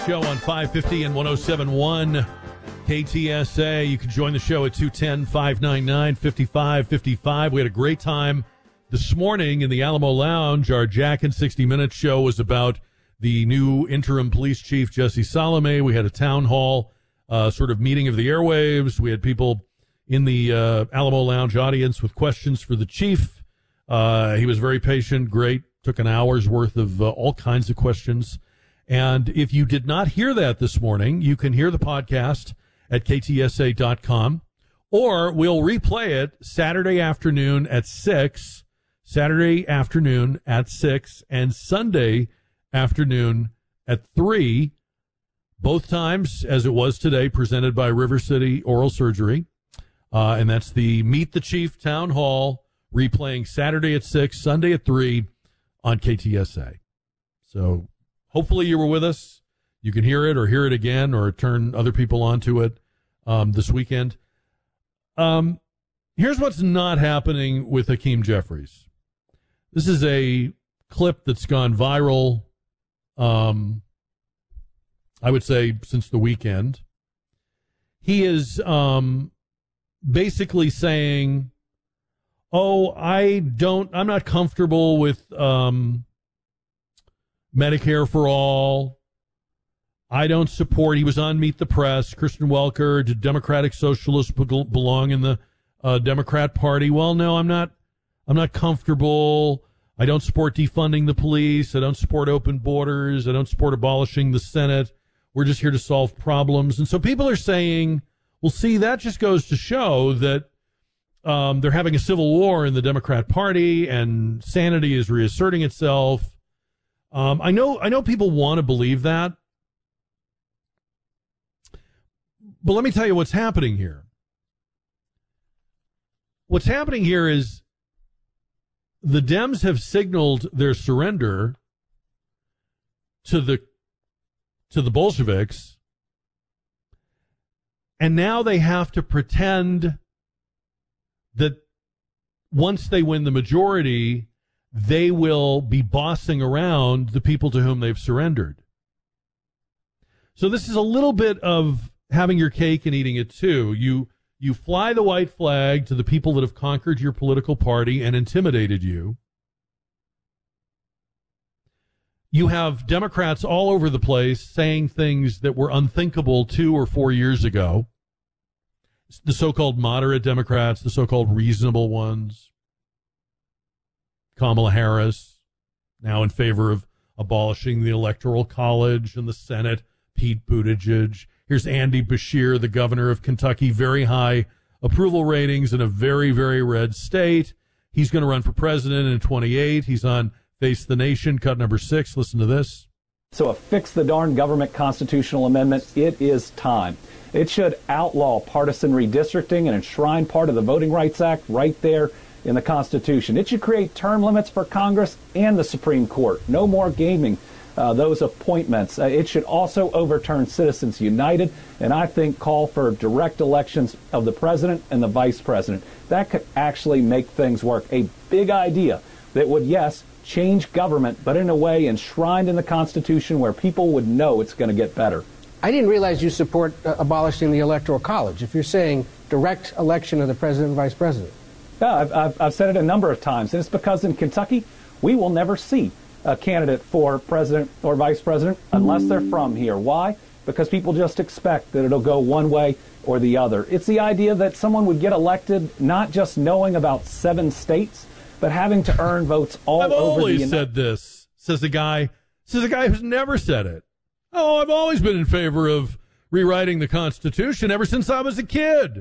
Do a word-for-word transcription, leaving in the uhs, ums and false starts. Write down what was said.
Show on five fifty and one oh seven point one K T S A. You can join the show at two one zero, five nine nine, five five five five. We had a great time this morning in the Alamo Lounge. Our Jack in sixty Minutes show was about the new interim police chief, Jesse Salome. We had a town hall uh, sort of meeting of the airwaves. We had people in the uh, Alamo Lounge audience with questions for the chief. Uh, he was very patient, great, took an hour's worth of uh, all kinds of questions. And if you did not hear that this morning, you can hear the podcast at K T S A dot com, or we'll replay it Saturday afternoon at six, Saturday afternoon at six, and Sunday afternoon at three, both times, as it was today, presented by River City Oral Surgery. Uh, and that's the Meet the Chief Town Hall, replaying Saturday at six, Sunday at three on K T S A. So hopefully you were with us. You can hear it or hear it again or turn other people onto it um, this weekend. Um, here's what's not happening with Hakeem Jeffries. This is a clip that's gone viral, um, I would say, since the weekend. He is um, basically saying, oh, I don't, I'm not comfortable with um, Medicare for all. I don't support, he was on Meet the Press, Kristen Welker, do Democratic Socialists belong in the uh, Democrat Party? Well, no, I'm not, I'm not comfortable. I don't support defunding the police. I don't support open borders. I don't support abolishing the Senate. We're just here to solve problems. And so people are saying, well, see, that just goes to show that um, they're having a civil war in the Democrat Party and sanity is reasserting itself. Um, I know, I know people want to believe that, but let me tell you what's happening here. What's happening here is the Dems have signaled their surrender to the to the Bolsheviks, and now they have to pretend that once they win the majority, they will be bossing around the people to whom they've surrendered. So this is a little bit of having your cake and eating it too. You you fly the white flag to the people that have conquered your political party and intimidated you. You have Democrats all over the place saying things that were unthinkable two or four years ago. The so-called moderate Democrats, the so-called reasonable ones. Kamala Harris, now in favor of abolishing the Electoral College and the Senate. Pete Buttigieg. Here's Andy Beshear, the governor of Kentucky, very high approval ratings in a very, very red state. He's going to run for president in twenty-eight. He's on Face the Nation, cut number six. Listen to this. So a fix the darn government constitutional amendment, it is time. It should outlaw partisan redistricting and enshrine part of the Voting Rights Act right there in the Constitution. It should create term limits for Congress and the Supreme Court. No more gaming uh, those appointments. Uh, it should also overturn Citizens United and I think call for direct elections of the president and the vice president. That could actually make things work. A big idea that would, yes, change government, but in a way enshrined in the Constitution where people would know it's going to get better. I didn't realize you support uh, abolishing the Electoral College. If you're saying direct election of the president and vice president. Yeah, I've, I've, I've said it a number of times, and it's because in Kentucky, we will never see a candidate for president or vice president unless they're from here. Why? Because people just expect that it'll go one way or the other. It's the idea that someone would get elected not just knowing about seven states, but having to earn votes all I've over the United States. I've always said this, says a guy, says a guy who's never said it. Oh, I've always been in favor of rewriting the Constitution ever since I was a kid.